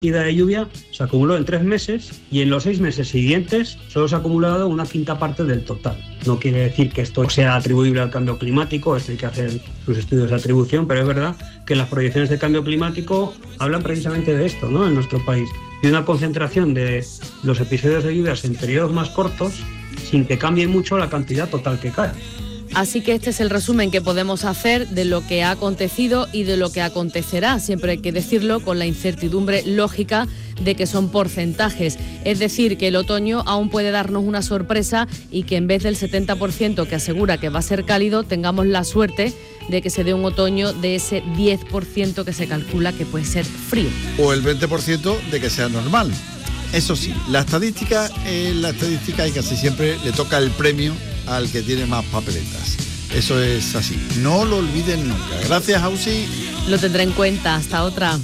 de lluvia se acumuló en 3 meses y en los 6 meses siguientes solo se ha acumulado una quinta parte del total. No quiere decir que esto sea atribuible al cambio climático, esto hay que hacer sus estudios de atribución, pero es verdad que las proyecciones de cambio climático hablan precisamente de esto, ¿no? En nuestro país, de una concentración de los episodios de lluvias en periodos más cortos sin que cambie mucho la cantidad total que cae. Así que este es el resumen que podemos hacer de lo que ha acontecido y de lo que acontecerá. Siempre hay que decirlo con la incertidumbre lógica de que son porcentajes. Es decir, que el otoño aún puede darnos una sorpresa y que en vez del 70% que asegura que va a ser cálido, tengamos la suerte de que se dé un otoño de ese 10% que se calcula que puede ser frío. O el 20% de que sea normal. Eso sí, la estadística y casi siempre le toca el premio al que tiene más papeletas. Eso es así. No lo olviden nunca. Gracias, Ausi. Lo tendré en cuenta. Hasta otra.